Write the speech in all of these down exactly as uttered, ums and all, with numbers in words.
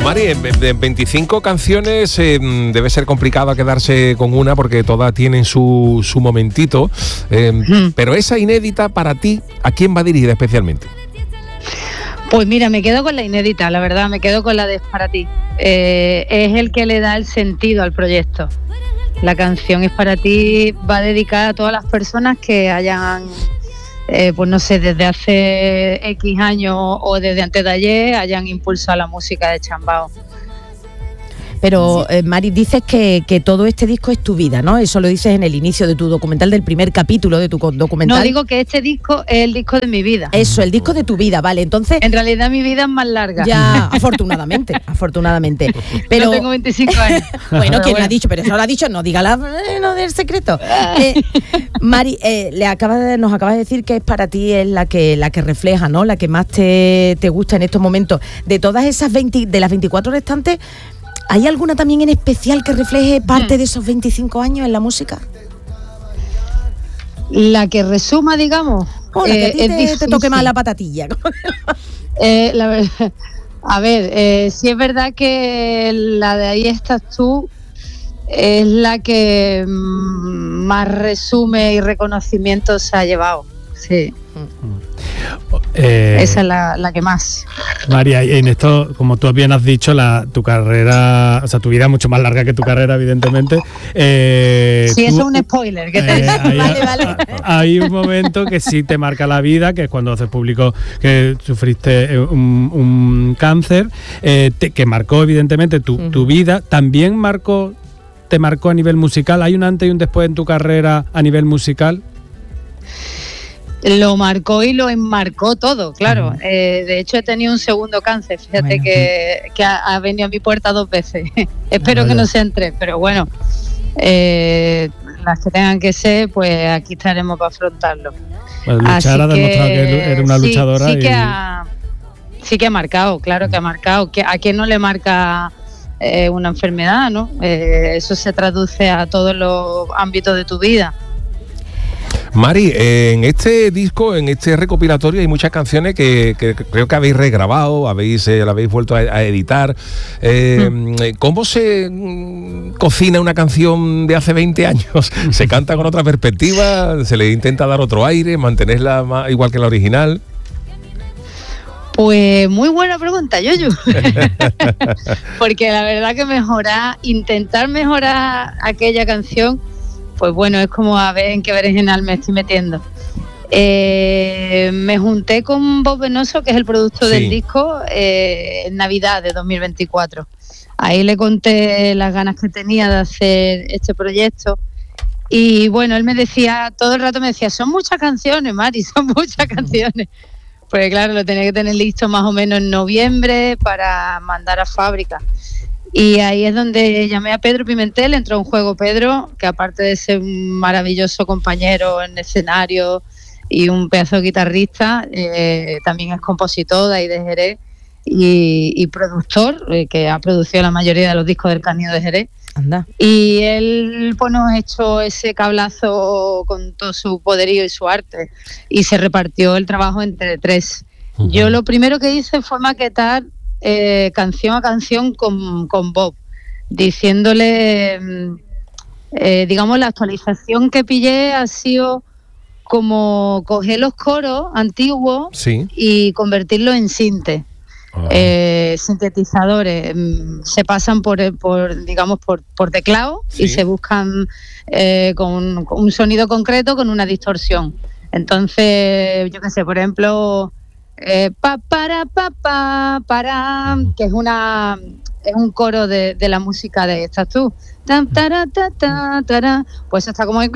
Mari, de veinticinco canciones eh, debe ser complicado quedarse con una porque todas tienen su, su momentito, eh, mm. pero esa inédita para ti, ¿a quién va dirigida especialmente? Pues mira, me quedo con la inédita, la verdad, me quedo con la de Es para ti. Eh, es el que le da el sentido al proyecto. La canción Es para ti va dedicada a todas las personas que hayan, eh, pues no sé, desde hace X años o desde antes de ayer, hayan impulsado la música de Chambao. Pero, eh, Mari, dices que, que todo este disco es tu vida, ¿no? Eso lo dices en el inicio de tu documental, del primer capítulo de tu documental. No, digo que este disco es el disco de mi vida. Eso, el disco de tu vida, vale. Entonces, en realidad mi vida es más larga. Ya, afortunadamente, afortunadamente. Pero no tengo veinticinco años. Bueno, ¿quién bueno. lo ha dicho? Pero eso lo ha dicho, no diga la, no del secreto. Eh, Mari, eh, le acaba de, nos acabas de decir que Es para ti es la que, la que refleja, ¿no? La que más te, te gusta en estos momentos. De todas esas veinte, de las veinticuatro restantes, ¿hay alguna también en especial que refleje parte de esos veinticinco años en la música? La que resuma, digamos. Oh, la que eh, a ti te, te toque más la patatilla. eh, la verdad, a ver, eh, sí es verdad que la de Ahí estás tú es la que más resume y reconocimiento se ha llevado. Sí. Eh, Esa es la, la que más. María, en esto, como tú bien has dicho, la, tu carrera, o sea, tu vida es mucho más larga que tu carrera, evidentemente. Eh, sí, tú, eso es un spoiler. Que te... eh, hay, vale, vale. Hay un momento que sí te marca la vida, que es cuando haces público que sufriste un, un cáncer, eh, te, que marcó evidentemente tu, uh-huh. tu vida. También marcó, te marcó a nivel musical. ¿Hay un antes y un después en tu carrera a nivel musical? Lo marcó y lo enmarcó todo, claro. Uh-huh. Eh, de hecho, he tenido un segundo cáncer, fíjate bueno. que, que ha, ha venido a mi puerta dos veces. Espero no, que no sean tres, pero bueno, eh, las que tengan que ser, pues aquí estaremos para afrontarlo. Pues luchar ha demostrado que eres una sí, luchadora. Sí, y... que ha, sí que ha marcado, claro que ha marcado. Que ¿a quién no le marca eh, una enfermedad, no? Eh, eso se traduce a todos los ámbitos de tu vida. Mari, eh, en este disco, en este recopilatorio hay muchas canciones que, que creo que habéis regrabado, habéis, eh, la habéis vuelto a, a editar. Eh, mm. ¿Cómo se mm, cocina una canción de hace veinte años? ¿Se canta con otra perspectiva? ¿Se le intenta dar otro aire? ¿Mantenerla más, igual que la original? Pues muy buena pregunta, Yoyo. Porque la verdad que mejorar, intentar mejorar aquella canción, pues bueno, es como a ver en qué berenjenal me estoy metiendo. Eh, me junté con Bob Venoso, que es el productor sí. del disco, eh, en Navidad de dos mil veinticuatro. Ahí le conté las ganas que tenía de hacer este proyecto. Y bueno, él me decía, todo el rato me decía, son muchas canciones, Mari, son muchas canciones. Porque claro, lo tenía que tener listo más o menos en noviembre para mandar a fábrica. Y ahí es donde llamé a Pedro Pimentel, entró en juego Pedro, que aparte de ser un maravilloso compañero en escenario y un pedazo de guitarrista, eh, también es compositor de ahí de Jerez y, y productor, eh, que ha producido la mayoría de los discos del Canino de Jerez. Anda. Y él pues, nos echó ese cablazo con todo su poderío y su arte y se repartió el trabajo entre tres. Uh-huh. Yo lo primero que hice fue maquetar Eh, canción a canción con, con Bob, diciéndole, eh, digamos, la actualización que pillé ha sido como coger los coros antiguos sí. y convertirlos en sinte. Uh-huh. eh, sintetizadores se pasan por, por digamos, por, por teclado sí. y se buscan eh, con, con un sonido concreto con una distorsión. Entonces, yo qué sé, por ejemplo, Eh, pa para pa pa para que es una es un coro de, de la música de Estás tú, ta, ta, ta, ta, ta, pues está como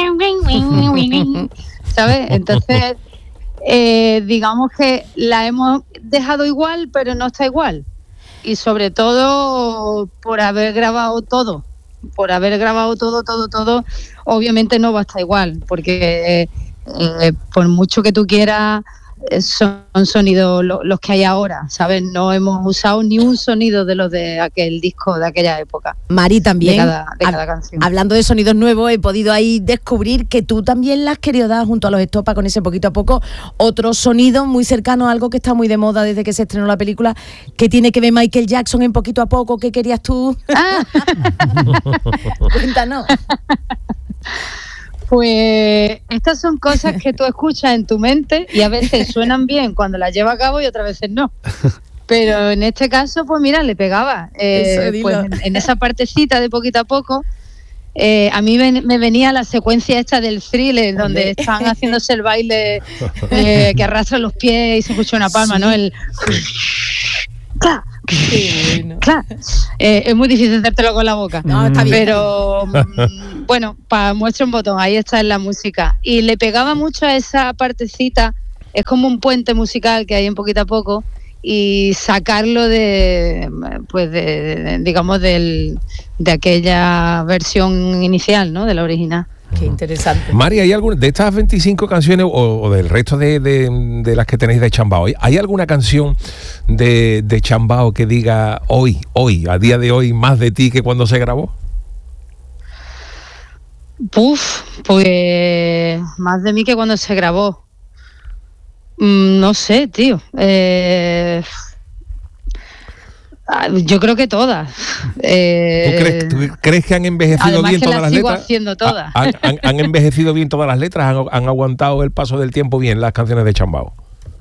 ¿sabes? Entonces eh, digamos que la hemos dejado igual pero no está igual y sobre todo por haber grabado todo por haber grabado todo todo todo obviamente no va a estar igual porque eh, eh, por mucho que tú quieras son sonidos lo, los que hay ahora, ¿sabes? No hemos usado ni un sonido de los de aquel disco de aquella época. Mari, también, de cada, de cada canción. Hablando de sonidos nuevos, he podido ahí descubrir que tú también le has querido dar junto a los Estopa con ese poquito a poco otro sonido muy cercano a algo que está muy de moda desde que se estrenó la película, que tiene que ver Michael Jackson en Poquito a Poco. ¿Qué querías tú? Ah. Cuéntanos. Pues estas son cosas que tú escuchas en tu mente y a veces suenan bien cuando las llevas a cabo y otras veces no. Pero en este caso, pues mira, le pegaba. Eh, pues en, en esa partecita de Poquito a Poco, eh, a mí me, me venía la secuencia esta del Thriller, donde están haciéndose el baile eh, que arrastra los pies y se escucha una palma, sí. ¿no? El... ¡Claro! Sí, bueno. Claro. Eh, es muy difícil hacértelo con la boca. No, está bien. Pero mm, bueno, para muestra un botón, ahí está en la música. Y le pegaba mucho a esa partecita, es como un puente musical que hay en Poquito a Poco, y sacarlo de, pues de, de digamos, del, de aquella versión inicial, ¿no? De la original. Qué interesante. Mari, ¿hay alguna de estas veinticinco canciones o, o del resto de, de, de las que tenéis de Chambao, hay alguna canción de, de Chambao que diga hoy, hoy, a día de hoy, más de ti que cuando se grabó? Puf, pues más de mí que cuando se grabó. Mm, no sé, tío. Eh... Yo creo que todas. Eh, ¿Tú, crees, ¿Tú crees que han envejecido bien que todas las sigo letras? Haciendo todas. ¿Han, han, han envejecido bien todas las letras? ¿Han, ¿Han aguantado el paso del tiempo bien las canciones de Chambao?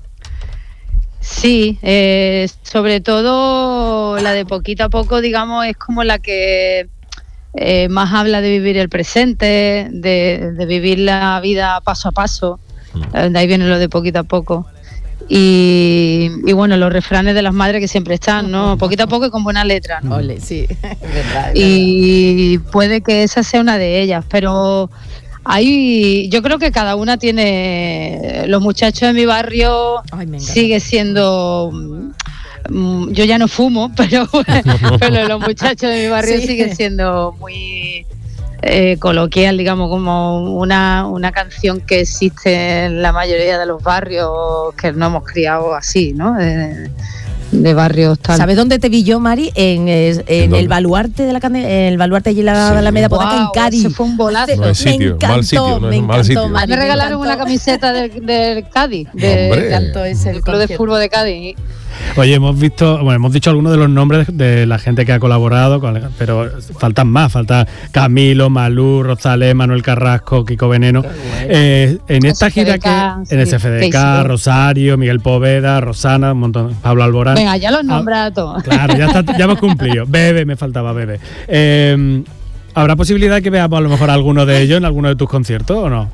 Sí, eh, sobre todo la de Poquito a Poco, digamos, es como la que eh, más habla de vivir el presente, de, de vivir la vida paso a paso. Mm. De ahí viene lo de Poquito a Poco. Y, y bueno, los refranes de las madres que siempre están, ¿no? Poquito a poco y con buena letra, ¿no? Ole, sí, es verdad, es y verdad. Puede que esa sea una de ellas, pero hay, yo creo que cada una tiene. Los muchachos de mi barrio. Ay, sigue siendo. Yo ya no fumo, pero, pero los muchachos de mi barrio sí. Sigue siendo muy eh, coloquial, digamos, como una, una canción que existe en la mayoría de los barrios que no hemos criado así, ¿no? De, de barrios tal. ¿Sabes dónde te vi yo, Mari? En, en, ¿En el baluarte de la el baluarte allí en la, sí. la Alameda Podaca, wow, en Cádiz. Ese fue un bolazo. No, sitio, me encantó, mal sitio, no me encantó, mal sitio. Mari, me regalaron una camiseta del, del Cádiz, de, me encantó ese el club de fútbol de Cádiz. Oye, hemos visto, bueno, hemos dicho algunos de los nombres de la gente que ha colaborado, con, pero faltan más, falta Camilo, Malú, Rosalén, Manuel Carrasco, Kiko Veneno. Bueno. Eh, en esta gira que, sí, en S F D K, Rosario, Miguel Poveda, Rosana, un montón, Pablo Alborán. Venga, ya los nombra a todos. Claro, ya, está, ya hemos cumplido. Bebe, me faltaba Bebe. Eh, ¿Habrá posibilidad de que veamos a lo mejor alguno de ellos en alguno de tus conciertos o no?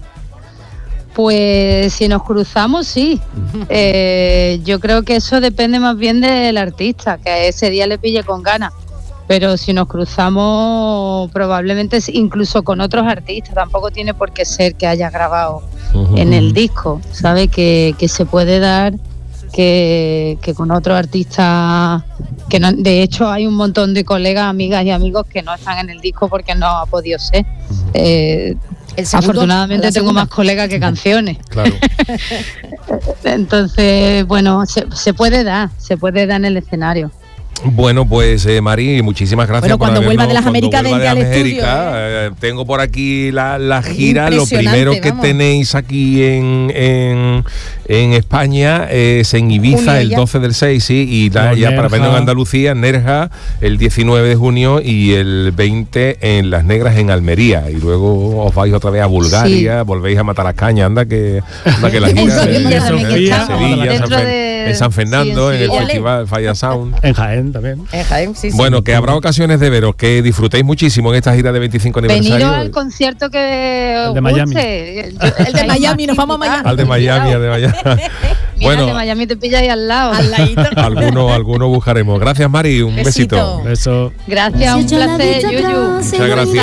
Pues si nos cruzamos, sí. Eh, yo creo que eso depende más bien del artista, que ese día le pille con ganas. Pero si nos cruzamos, probablemente incluso con otros artistas, tampoco tiene por qué ser que haya grabado uh-huh. en el disco, ¿sabe? Que, que se puede dar que, que con otros artistas, que no, de hecho hay un montón de colegas, amigas y amigos que no están en el disco porque no ha podido ser. Eh, Afortunadamente tengo más colegas que canciones. Claro. Entonces, bueno, se, se puede dar, se puede dar en el escenario. Bueno, pues eh, Mari, muchísimas gracias. Bueno, cuando por vuelva de las Américas, vente al estudio. Eh, tengo por aquí la, la gira. Lo primero que vamos. tenéis aquí en, en, en España es en Ibiza el doce del seis, sí, y la, ya para verlo en Andalucía, Nerja, el diecinueve de junio y el veinte en Las Negras en Almería. Y luego os vais otra vez a Bulgaria, sí. volvéis a matar las cañas, anda que, anda que la gira en Sevilla, Sevilla, San, de... en San Fernando, sí, en, en el Festival Falla Sound. En Jaén también. En Jaén, sí, sí. Bueno, que habrá ocasiones de veros, que disfrutéis muchísimo en esta gira de veinticinco aniversario. Venido al concierto que os el de Miami. guste. El de Miami, nos vamos a Miami. Al de Miami, al de Miami. Mira, bueno, el de Miami te pilla ahí al lado. Al ladito. Algunos, algunos buscaremos. Gracias, Mari, un besito. besito. Beso. Gracias, un placer, Yuyu. Muchas gracias.